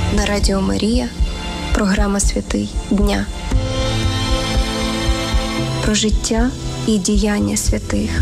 На Радіо Марія програма «Святий дня». Про життя і діяння святих.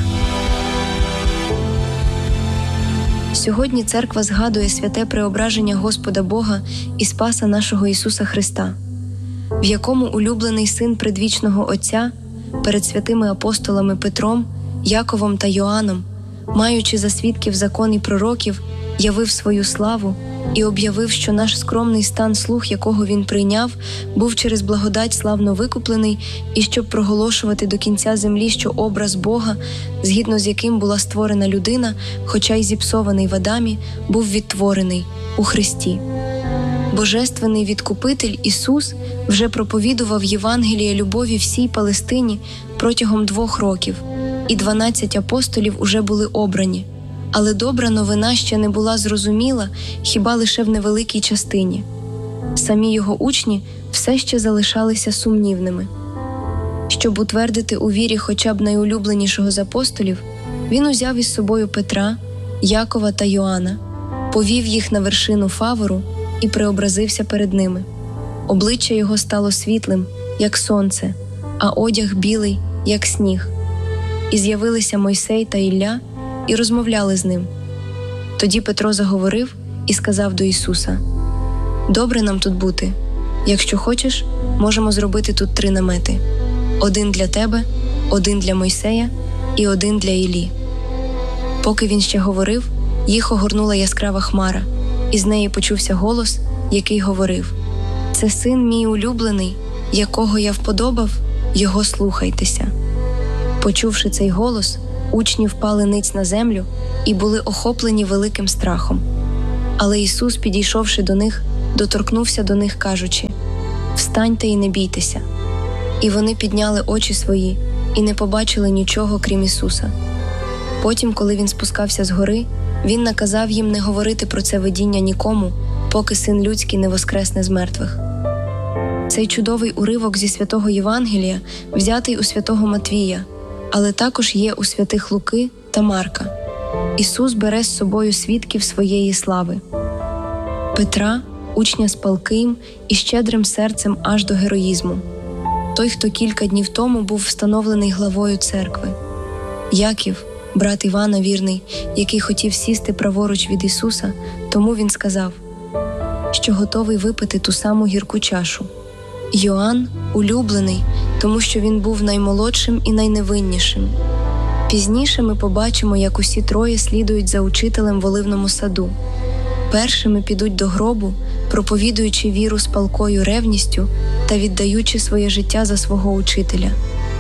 Сьогодні Церква згадує святе преображення Господа Бога і Спаса нашого Ісуса Христа, в якому улюблений Син предвічного Отця перед святими апостолами Петром, Яковом та Йоанном, маючи за свідків закон і пророків, явив свою славу і об'явив, що наш скромний стан, слух якого він прийняв, був через благодать славно викуплений, і щоб проголошувати до кінця землі, що образ Бога, згідно з яким була створена людина, хоча й зіпсований в Адамі, був відтворений у Христі. Божественний Відкупитель Ісус вже проповідував Євангеліє любові всій Палестині протягом 2 років, і 12 апостолів уже були обрані. Але добра новина ще не була зрозуміла хіба лише в невеликій частині. Самі його учні все ще залишалися сумнівними. Щоб утвердити у вірі хоча б найулюбленішого з апостолів, він узяв із собою Петра, Якова та Йоанна, повів їх на вершину Фавору і преобразився перед ними. Обличчя його стало світлим, як сонце, а одяг білий, як сніг. І з'явилися Мойсей та Ілля, і розмовляли з ним. Тоді Петро заговорив і сказав до Ісуса: «Добре нам тут бути. Якщо хочеш, можемо зробити тут 3 намети. 1 для тебе, 1 для Мойсея і 1 для Іллі». Поки він ще говорив, їх огорнула яскрава хмара, і з неї почувся голос, який говорив: «Це син мій улюблений, якого я вподобав, його слухайтеся». Почувши цей голос, учні впали ниць на землю і були охоплені великим страхом. Але Ісус, підійшовши до них, доторкнувся до них, кажучи: «Встаньте і не бійтеся». І вони підняли очі свої і не побачили нічого, крім Ісуса. Потім, коли Він спускався з гори, Він наказав їм не говорити про це видіння нікому, поки Син Людський не воскресне з мертвих. Цей чудовий уривок зі Святого Євангелія взятий у Святого Матвія, але також є у святих Луки та Марка. Ісус бере з собою свідків своєї слави. Петра, учня з палким і щедрим серцем аж до героїзму. Той, хто кілька днів тому був встановлений главою церкви. Яків, брат Івана вірний, який хотів сісти праворуч від Ісуса, тому він сказав, що готовий випити ту саму гірку чашу. Йоанн улюблений, тому що він був наймолодшим і найневиннішим. Пізніше ми побачимо, як усі 3 слідують за учителем в Оливному саду. Першими підуть до гробу, проповідуючи віру з палкою ревністю та віддаючи своє життя за свого учителя.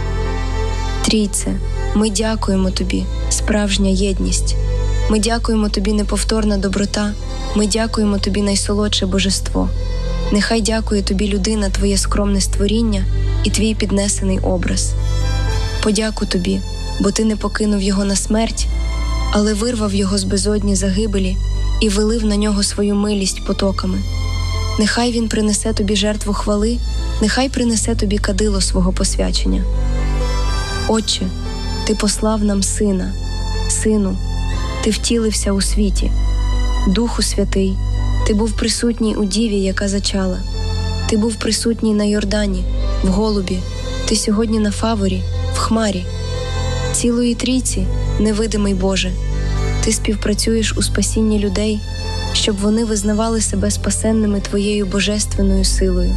Трійце, ми дякуємо Тобі, справжня єдність. Ми дякуємо Тобі, неповторна доброта. Ми дякуємо Тобі, найсолодше божество. Нехай дякує Тобі людина, Твоє скромне створіння і Твій піднесений образ. Подяку Тобі, бо Ти не покинув його на смерть, але вирвав його з безодні загибелі і вилив на нього свою милість потоками. Нехай він принесе Тобі жертву хвали, нехай принесе Тобі кадило свого посвячення. Отче, Ти послав нам Сина. Сину, Ти втілився у світі. Духу Святий, Ти був присутній у Діві, яка зачала. Ти був присутній на Йордані, в Голубі. Ти сьогодні на Фаворі, в Хмарі. Цілої Трійці, невидимий Боже, Ти співпрацюєш у спасінні людей, щоб вони визнавали себе спасенними Твоєю божественною силою.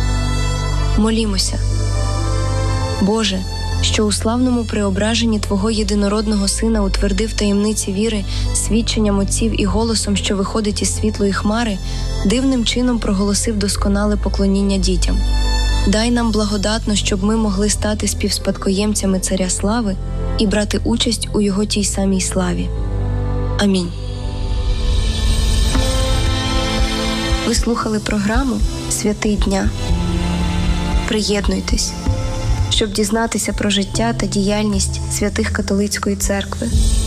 Молімося. Боже, що у славному преображенні Твого єдинородного Сина утвердив таємниці віри свідченням отців і голосом, що виходить із світлої хмари, дивним чином проголосив досконале поклоніння дітям. Дай нам благодатно, щоб ми могли стати співспадкоємцями Царя Слави і брати участь у Його тій самій славі. Амінь. Ви слухали програму «Святий дня». Приєднуйтесь, щоб дізнатися про життя та діяльність святих католицької церкви.